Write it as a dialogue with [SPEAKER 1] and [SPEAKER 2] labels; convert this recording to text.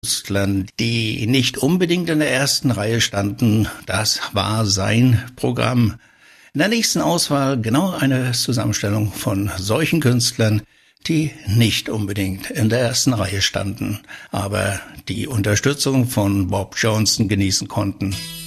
[SPEAKER 1] Künstlern, die nicht unbedingt in der ersten Reihe standen. Das war sein Programm. In der nächsten Auswahl genau eine Zusammenstellung von solchen Künstlern, die nicht unbedingt in der ersten Reihe standen, aber die Unterstützung von Bob Johnson genießen konnten.